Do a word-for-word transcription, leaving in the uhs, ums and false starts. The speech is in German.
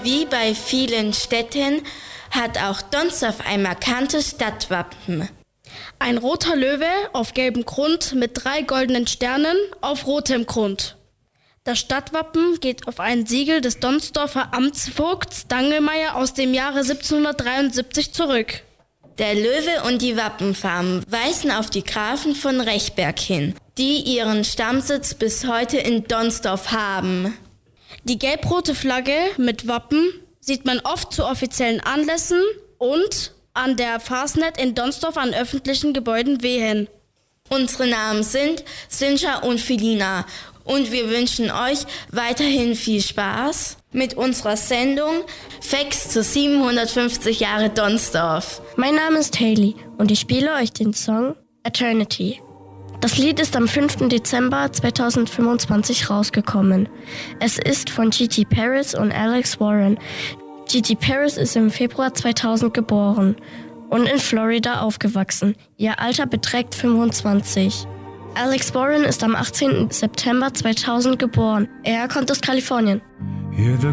Wie bei vielen Städten hat auch Donsdorf ein markantes Stadtwappen. Ein roter Löwe auf gelbem Grund mit drei goldenen Sternen auf rotem Grund. Das Stadtwappen geht auf ein Siegel des Donsdorfer Amtsvogts Dangelmeier aus dem Jahre siebzehnhundertdreiundsiebzig zurück. Der Löwe und die Wappenfarben weisen auf die Grafen von Rechberg hin, die ihren Stammsitz bis heute in Donsdorf haben. Die gelb-rote Flagge mit Wappen sieht man oft zu offiziellen Anlässen und an der Fasnet in Donsdorf an öffentlichen Gebäuden wehen. Unsere Namen sind Sinja und Felina und wir wünschen euch weiterhin viel Spaß mit unserer Sendung Facts zu siebenhundertfünfzig Jahre Donsdorf. Mein Name ist Hailey und ich spiele euch den Song Eternity. Das Lied ist am fünften Dezember zweitausendfünfundzwanzig rausgekommen. Es ist von Gigi Paris und Alex Warren. Gigi Paris ist im Februar zweitausend geboren und in Florida aufgewachsen. Ihr Alter beträgt fünfundzwanzig. Alex Warren ist am achtzehnten September zweitausend geboren. Er kommt aus Kalifornien. Hear the